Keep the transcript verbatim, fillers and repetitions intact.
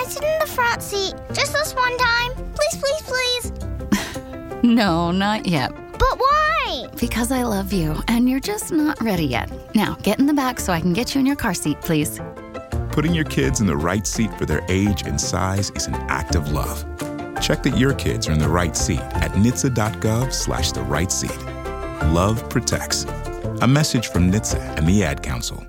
sit in the front seat? Just this one time? Please, please, please. No, not yet. But why? Because I love you, and you're just not ready yet. Now, get in the back so I can get you in your car seat, please. Putting your kids in the right seat for their age and size is an act of love. Check that your kids are in the right seat at N H T S A dot gov slash the right seat. Love protects. A message from N H T S A and the Ad Council.